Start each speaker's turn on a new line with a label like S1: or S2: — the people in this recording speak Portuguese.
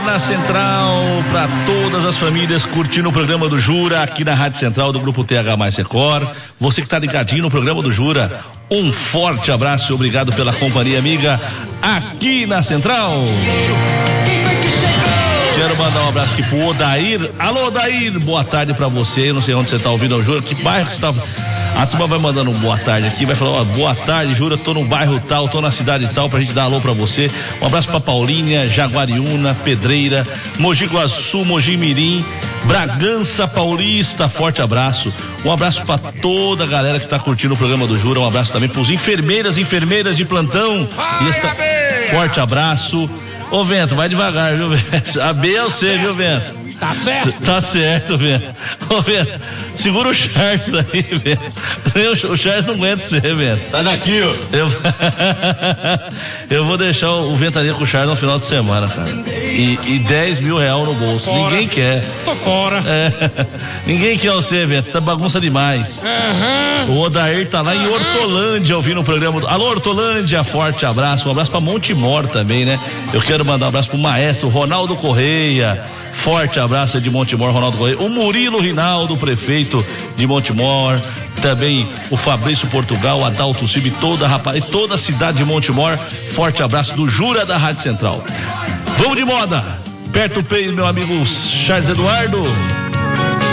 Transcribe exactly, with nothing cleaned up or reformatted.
S1: na Central, para todas as famílias curtindo o programa do Jura aqui na Rádio Central do Grupo T H mais Record. Você que está ligadinho no programa do Jura, um forte abraço e obrigado pela companhia amiga aqui na Central. Quero mandar um abraço aqui pro Odair. Alô, Odair, boa tarde pra você. Não sei onde você tá ouvindo o Jura, que bairro você tá. A turma vai mandando um boa tarde aqui, vai falar, ó, boa tarde, Jura, tô no bairro tal, tô na cidade tal, pra gente dar alô pra você. Um abraço pra Paulinha, Jaguariúna, Pedreira, Mogi Guaçu, Mogi Mirim, Bragança Paulista, forte abraço. Um abraço pra toda a galera que tá curtindo o programa do Jura, um abraço também pros enfermeiras, enfermeiras de plantão. E esta... Forte abraço. Ô, Vento, vai devagar, viu, Vento? A B é o C, viu, Vento?
S2: Tá certo?
S1: Tá certo, Vento. Ô, Vento, segura o Charles aí, Vento. O Charles não aguenta ser, Vento.
S2: Sai daqui, ó.
S1: Eu... Eu vou deixar o Ventania com o Charles no final de semana, cara. E, e dez mil reais no bolso. Fora. Ninguém quer.
S2: Tô fora.
S1: É. Ninguém quer você, Vento. Você tá bagunça demais.
S2: Uhum.
S1: O Odair tá lá em Hortolândia ouvindo o programa. Do... Alô, Hortolândia, forte abraço. Um abraço pra Montemor também, né? Eu quero mandar um abraço pro maestro Ronaldo Correia. Forte abraço de Montemor, Ronaldo Correia. O Murilo Rinaldo, prefeito de Montemor. Também o Fabrício Portugal, Adalto Silva e toda a rapaz, e toda a cidade de Montemor. Forte abraço do Jura da Rádio Central. Vamos de moda. Perto o peito, meu amigo Charles Eduardo.